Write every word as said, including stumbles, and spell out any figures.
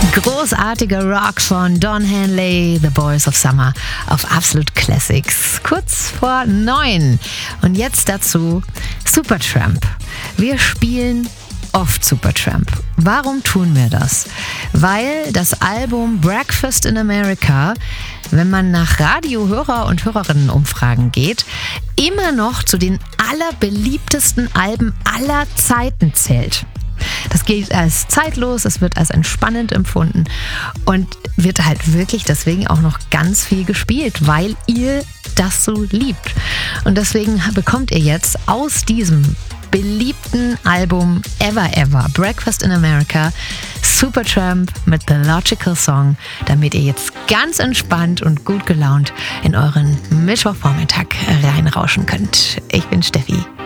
Großartiger Rock von Don Henley, The Boys of Summer auf Absolute Classics. Kurz vor neun. Und jetzt dazu Supertramp. Wir spielen oft Supertramp. Warum tun wir das? Weil das Album Breakfast in America, wenn man nach Radiohörer- und Hörerinnenumfragen geht, immer noch zu den allerbeliebtesten Alben aller Zeiten zählt. Das gilt als zeitlos, es wird als entspannend empfunden und wird halt wirklich deswegen auch noch ganz viel gespielt, weil ihr das so liebt. Und deswegen bekommt ihr jetzt aus diesem beliebten Album Ever Ever, Breakfast in America, Supertramp mit The Logical Song, damit ihr jetzt ganz entspannt und gut gelaunt in euren Mittwochvormittag reinrauschen könnt. Ich bin Steffi.